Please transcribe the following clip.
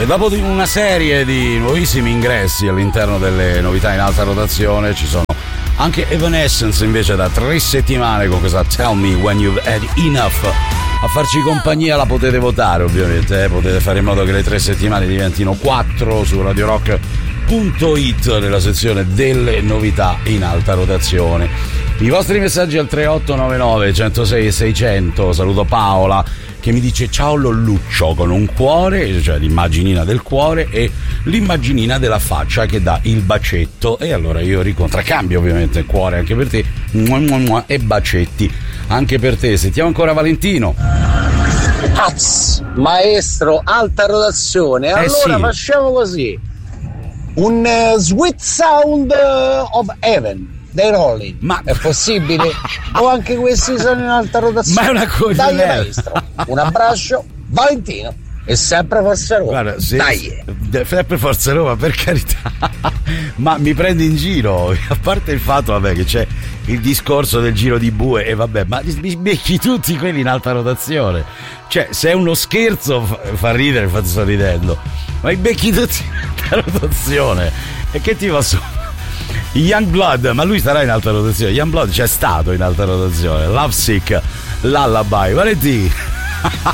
E dopo di una serie di nuovissimi ingressi all'interno delle novità in alta rotazione, ci sono anche Evanescence invece da 3 settimane con questa Tell Me When You've Had Enough. A farci compagnia la potete votare ovviamente, potete fare in modo che le 3 settimane diventino 4 su radiorock.it nella sezione delle novità in alta rotazione. I vostri messaggi al 3899 106 600. Saluto Paola che mi dice ciao Lolluccio con un cuore, cioè l'immaginina del cuore e l'immaginina della faccia che dà il bacetto, e allora io ricontracambio ovviamente il cuore anche per te e bacetti anche per te. Sentiamo ancora Valentino. Maestro, alta rotazione, allora sì. Facciamo così, un Sweet Sound of Heaven dei Rolling, ma è possibile? O anche questi sono in alta rotazione? Ma è una cosa. Dai maestro, un abbraccio, Valentino, e sempre Forza Roma. Guarda, dai, sempre Forza Roma, per carità. Ma mi prendi in giro, a parte il fatto vabbè che c'è il discorso del giro di bue, e vabbè, ma mi becchi tutti quelli in alta rotazione, cioè se è uno scherzo fa ridere, sto ridendo, ma i becchi tutti in alta rotazione, e che ti posso. Youngblood, ma lui starà in alta rotazione. Youngblood c'è stato in alta rotazione. Lovesick, Lullaby, Valentino.